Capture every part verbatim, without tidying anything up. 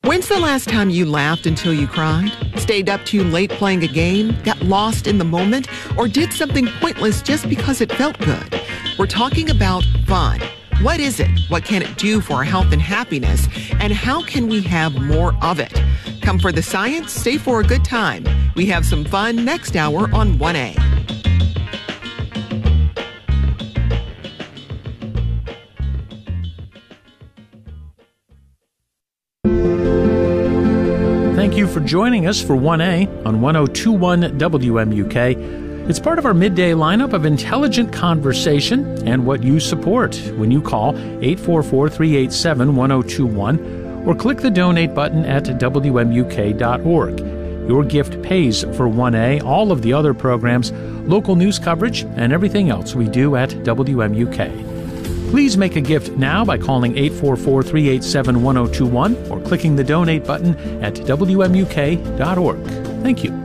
When's the last time you laughed until you cried? Stayed up too late playing a game? Got lost in the moment? Or did something pointless just because it felt good? We're talking about fun. What is it? What can it do for our health and happiness? And how can we have more of it? Come for the science, stay for a good time. We have some fun next hour on one A. Thank you for joining us for one A on one oh two point one W M U K. It's part of our midday lineup of intelligent conversation and what you support when you call eight four four, three eight seven, one oh two one or click the donate button at W M U K dot org. Your gift pays for one A, all of the other programs, local news coverage, and everything else we do at W M U K. Please make a gift now by calling eight four four, three eight seven, one oh two one or clicking the donate button at W M U K dot org. Thank you.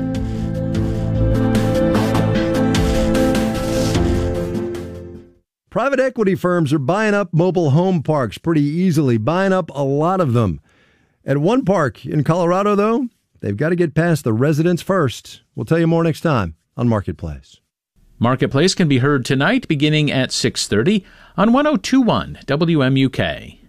Private equity firms are buying up mobile home parks pretty easily, buying up a lot of them. At one park in Colorado, though, they've got to get past the residents first. We'll tell you more next time on Marketplace. Marketplace can be heard tonight beginning at six thirty on one oh two point one W M U K.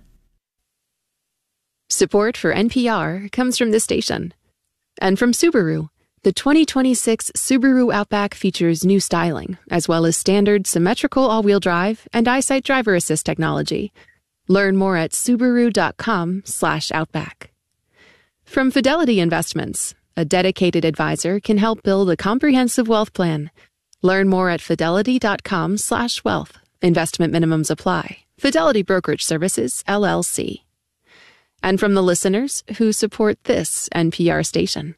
Support for N P R comes from this station. And from Subaru. The twenty twenty-six Subaru Outback features new styling, as well as standard symmetrical all-wheel drive and EyeSight driver assist technology. Learn more at Subaru.com slash Outback. From Fidelity Investments, a dedicated advisor can help build a comprehensive wealth plan. Learn more at Fidelity.com slash wealth. Investment minimums apply. Fidelity Brokerage Services, L L C. And from the listeners who support this N P R station.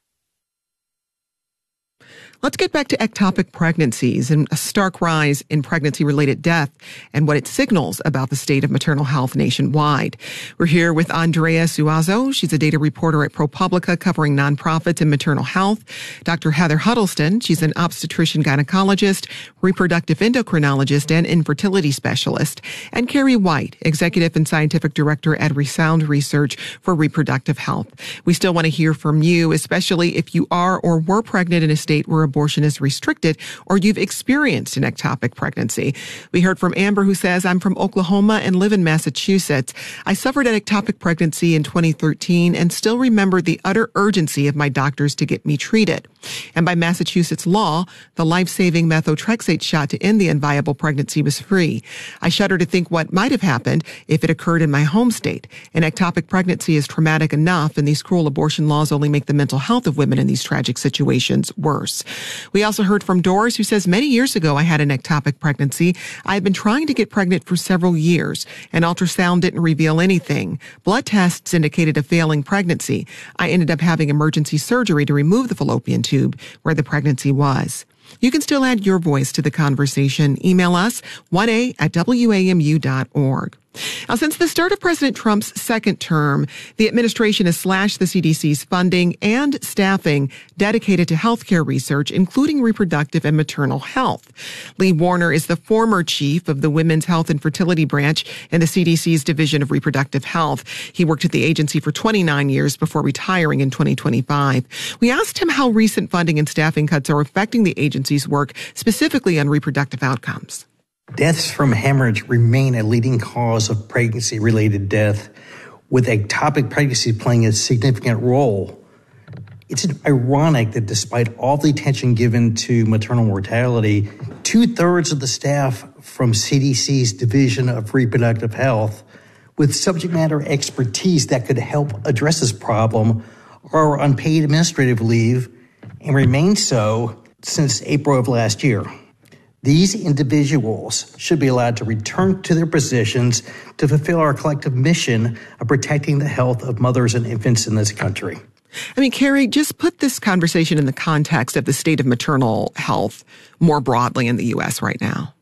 Let's get back to ectopic pregnancies and a stark rise in pregnancy-related death and what it signals about the state of maternal health nationwide. We're here with Andrea Suazo. She's a data reporter at ProPublica covering nonprofits and maternal health. Doctor Heather Huddleston. She's an obstetrician gynecologist, reproductive endocrinologist, and infertility specialist. And Carrie White, executive and scientific director at Resound Research for Reproductive Health. We still want to hear from you, especially if you are or were pregnant in a state where abortion is restricted or you've experienced an ectopic pregnancy. We heard from Amber, who says, I'm from Oklahoma and live in Massachusetts. I suffered an ectopic pregnancy in twenty thirteen and still remember the utter urgency of my doctors to get me treated. And by Massachusetts law, the life-saving methotrexate shot to end the unviable pregnancy was free. I shudder to think what might have happened if it occurred in my home state. An ectopic pregnancy is traumatic enough, and these cruel abortion laws only make the mental health of women in these tragic situations worse. We also heard from Doris, who says, many years ago I had an ectopic pregnancy. I had been trying to get pregnant for several years. An ultrasound didn't reveal anything. Blood tests indicated a failing pregnancy. I ended up having emergency surgery to remove the fallopian tube where the pregnancy was. You can still add your voice to the conversation. Email us, one A at W A M U dot org. Now, since the start of President Trump's second term, the administration has slashed the C D C's funding and staffing dedicated to healthcare research, including reproductive and maternal health. Lee Warner is the former chief of the Women's Health and Fertility Branch in the C D C's Division of Reproductive Health. He worked at the agency for twenty-nine years before retiring in twenty twenty-five. We asked him how recent funding and staffing cuts are affecting the agency's work, specifically on reproductive outcomes. Deaths from hemorrhage remain a leading cause of pregnancy-related death, with ectopic pregnancy playing a significant role. It's ironic that despite all the attention given to maternal mortality, two-thirds of the staff from C D C's Division of Reproductive Health, with subject matter expertise that could help address this problem, are on paid administrative leave and remain so since April of last year. These individuals should be allowed to return to their positions to fulfill our collective mission of protecting the health of mothers and infants in this country. I mean, Carrie, just put this conversation in the context of the state of maternal health more broadly in the U S right now.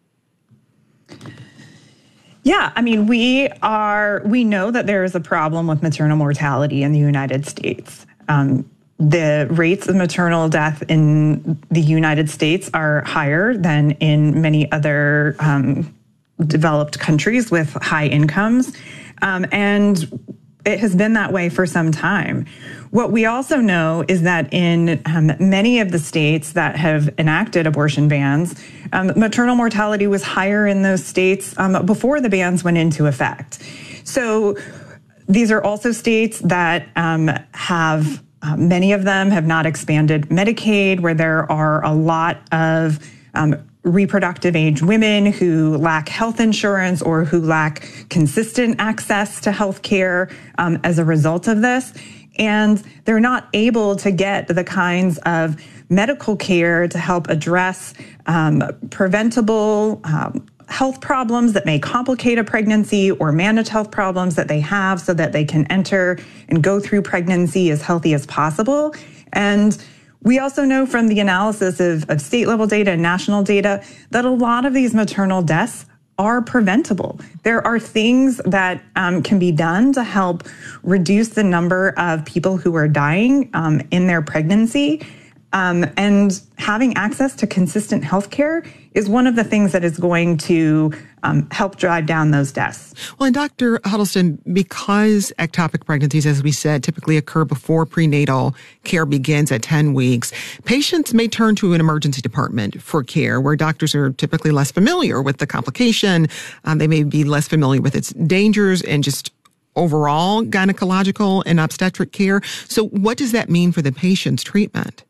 Yeah, I mean, we are, we know that there is a problem with maternal mortality in the United States. Um, The rates of maternal death in the United States are higher than in many other um, developed countries with high incomes. Um, and It has been that way for some time. What we also know is that in um, many of the states that have enacted abortion bans, um, maternal mortality was higher in those states um, before the bans went into effect. So these are also states that um, have, uh, many of them have not expanded Medicaid, where there are a lot of um, reproductive age women who lack health insurance or who lack consistent access to health care um, as a result of this. And they're not able to get the kinds of medical care to help address um, preventable um, health problems that may complicate a pregnancy or manage health problems that they have so that they can enter and go through pregnancy as healthy as possible. And we also know from the analysis of, of state-level data and national data that a lot of these maternal deaths are preventable. There are things that um, can be done to help reduce the number of people who are dying um, in their pregnancy. Um, and having access to consistent health care is one of the things that is going to um, help drive down those deaths. Well, and Doctor Huddleston, because ectopic pregnancies, as we said, typically occur before prenatal care begins at ten weeks, patients may turn to an emergency department for care where doctors are typically less familiar with the complication. Um, they may be less familiar with its dangers and just overall gynecological and obstetric care. So what does that mean for the patient's treatment?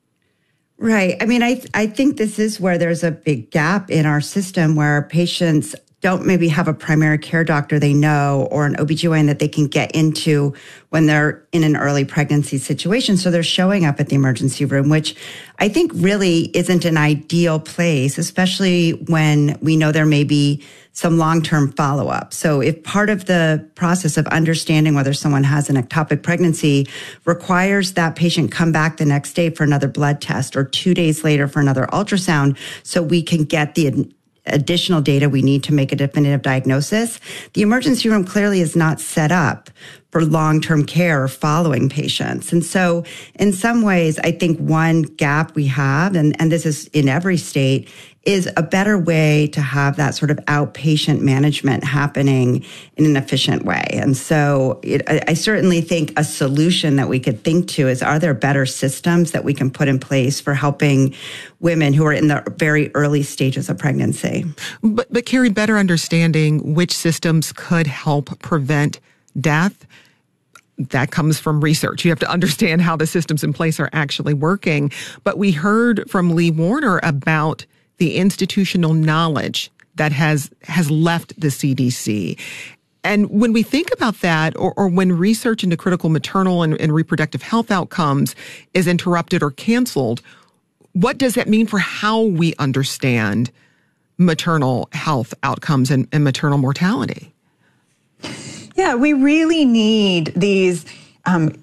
Right. I mean, I I think this is where there's a big gap in our system where patients don't maybe have a primary care doctor they know or an O B G Y N that they can get into when they're in an early pregnancy situation. So they're showing up at the emergency room, which I think really isn't an ideal place, especially when we know there may be some long-term follow-up. So if part of the process of understanding whether someone has an ectopic pregnancy requires that patient come back the next day for another blood test or two days later for another ultrasound so we can get the additional data we need to make a definitive diagnosis, the emergency room clearly is not set up for long-term care following patients. And so in some ways, I think one gap we have, and, and this is in every state, is a better way to have that sort of outpatient management happening in an efficient way. And so it, I, I certainly think a solution that we could think to is, are there better systems that we can put in place for helping women who are in the very early stages of pregnancy? But, but Carrie, better understanding which systems could help prevent death, that comes from research. You have to understand how the systems in place are actually working. But we heard from Lee Warner about the institutional knowledge that has has left the C D C. And when we think about that, or, or when research into critical maternal and, and reproductive health outcomes is interrupted or canceled, what does that mean for how we understand maternal health outcomes and, and maternal mortality? Yeah, we really need these um,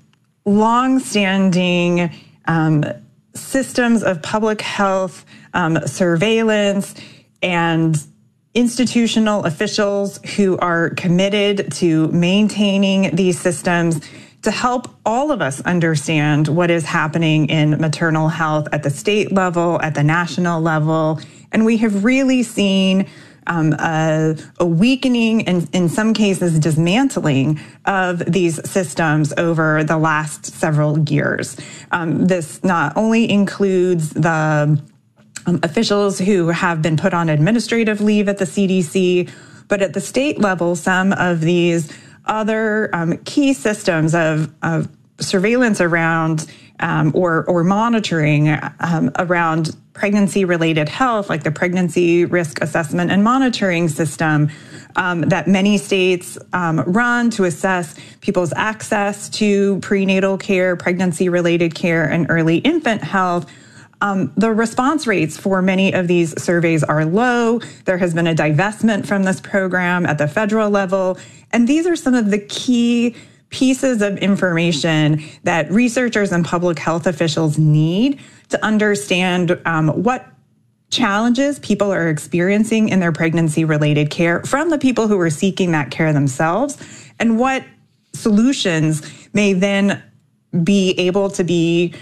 long-standing um, systems of public health um, surveillance and institutional officials who are committed to maintaining these systems to help all of us understand what is happening in maternal health at the state level, at the national level. And we have really seen Um, a, a weakening and in some cases dismantling of these systems over the last several years. Um, this not only includes the um, officials who have been put on administrative leave at the C D C, but at the state level, some of these other um, key systems of, of surveillance around um, or, or monitoring um, around pregnancy-related health, like the Pregnancy Risk Assessment and Monitoring System um, that many states um, run to assess people's access to prenatal care, pregnancy-related care, and early infant health. Um, the response rates for many of these surveys are low. There has been a divestment from this program at the federal level. And these are some of the key pieces of information that researchers and public health officials need to understand um, what challenges people are experiencing in their pregnancy-related care from the people who are seeking that care themselves, and what solutions may then be able to be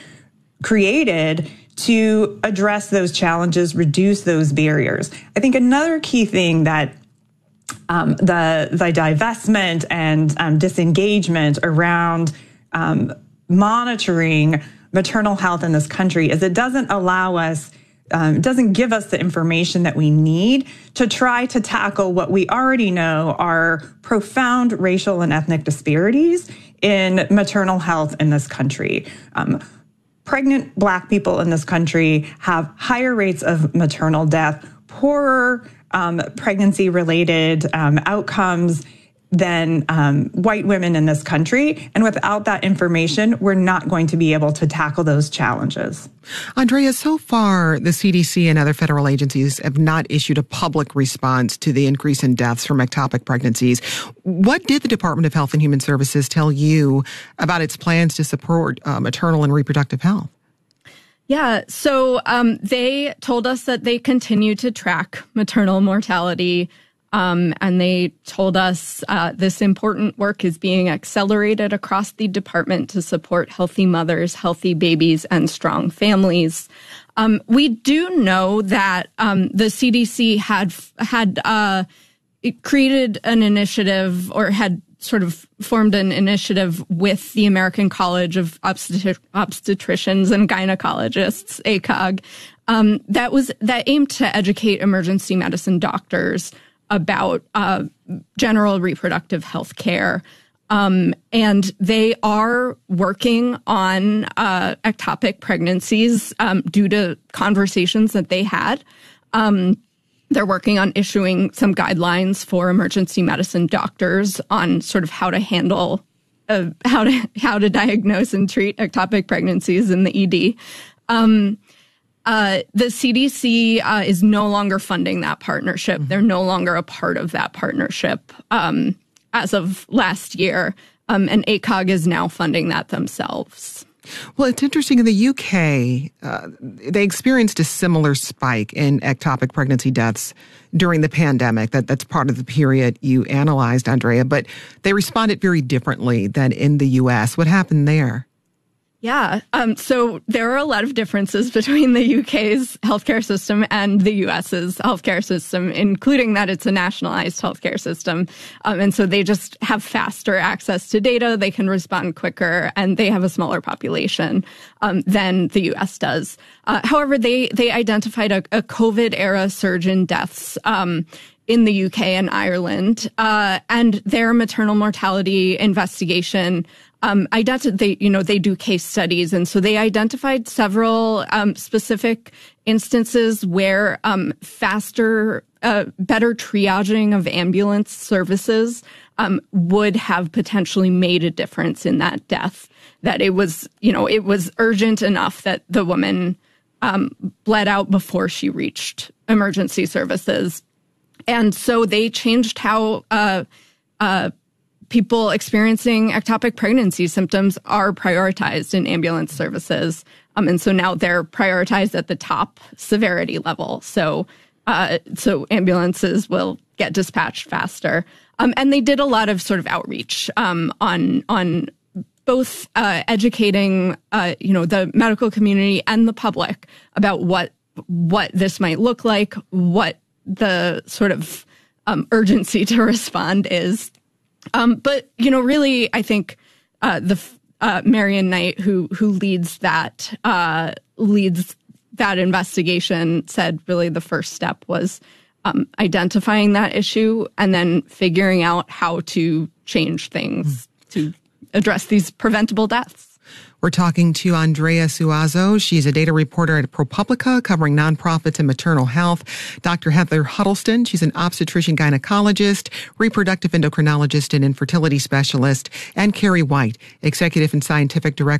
created to address those challenges, reduce those barriers. I think another key thing that um, the, the divestment and um, disengagement around um, monitoring maternal health in this country is it doesn't allow us Um, it doesn't give us the information that we need to try to tackle what we already know are profound racial and ethnic disparities in maternal health in this country. Um, pregnant Black people in this country have higher rates of maternal death, poorer um, pregnancy-related um, outcomes than um, white women in this country. And without that information, we're not going to be able to tackle those challenges. Andrea, so far, the C D C and other federal agencies have not issued a public response to the increase in deaths from ectopic pregnancies. What did the Department of Health and Human Services tell you about its plans to support uh, maternal and reproductive health? Yeah, so um, they told us that they continue to track maternal mortality. Um, and they told us uh, this important work is being accelerated across the department to support healthy mothers, healthy babies, and strong families. Um, we do know that um, the C D C had had uh, created an initiative or had sort of formed an initiative with the American College of Obstet- Obstetricians and Gynecologists, A C O G, um, that was that aimed to educate emergency medicine doctors about uh, general reproductive health care. Um, and they are working on uh, ectopic pregnancies um, due to conversations that they had. Um, they're working on issuing some guidelines for emergency medicine doctors on sort of how to handle, uh, how to how to diagnose and treat ectopic pregnancies in the E D. Um, Uh, the C D C uh, is no longer funding that partnership. Mm-hmm. They're no longer a part of that partnership um, as of last year. Um, and A C O G is now funding that themselves. Well, it's interesting. In the U K, uh, they experienced a similar spike in ectopic pregnancy deaths during the pandemic. That That's part of the period you analyzed, Andrea. But they responded very differently than in the U S. What happened there? Yeah. Um, so there are a lot of differences between the U K's healthcare system and the U S's healthcare system, including that it's a nationalized healthcare system. Um, and so they just have faster access to data. They can respond quicker, and they have a smaller population um, than the U S does. Uh, however, they, they identified a, a COVID era surge in deaths um, in the U K and Ireland, uh, and their maternal mortality investigation Um, identi- they, you know, they do case studies. And so they identified several um, specific instances where um, faster, uh, better triaging of ambulance services um, would have potentially made a difference in that death. That it was, you know, it was urgent enough that the woman um, bled out before she reached emergency services. And so they changed how uh, uh people experiencing ectopic pregnancy symptoms are prioritized in ambulance services. Um, and so now they're prioritized at the top severity level. So uh, so ambulances will get dispatched faster. Um, and they did a lot of sort of outreach um, on on both uh, educating uh, you know the medical community and the public about what what this might look like, what the sort of um, urgency to respond is. Um, but, you know, really, I think uh, the uh, Marian Knight, who who leads that uh, leads that investigation, said really the first step was um, identifying that issue and then figuring out how to change things mm. to address these preventable deaths. We're talking to Andrea Suazo. She's a data reporter at ProPublica covering nonprofits and maternal health. Doctor Heather Huddleston, she's an obstetrician gynecologist, reproductive endocrinologist, and infertility specialist. And Carrie White, executive and scientific director